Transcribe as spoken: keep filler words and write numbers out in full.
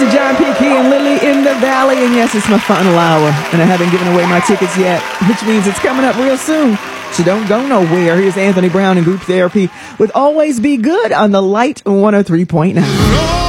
to John P. Key and Lily in the Valley. And yes, it's my final hour. And I haven't given away my tickets yet, which means it's coming up real soon. So don't go nowhere. Here's Anthony Brown and Group Therapy with Always Be Good on the Light one oh three point nine.